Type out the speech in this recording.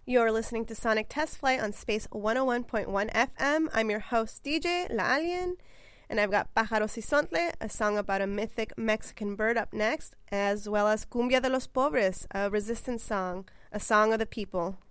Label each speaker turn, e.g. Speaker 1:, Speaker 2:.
Speaker 1: You're listening to Sonic Test Flight on Space 101.1 FM. I'm your host, DJ La Alien, and I've got Pájaros y Sontle, a song about a mythic Mexican bird, up next, as well as Cumbia de los Pobres, a resistance song, a song of the people.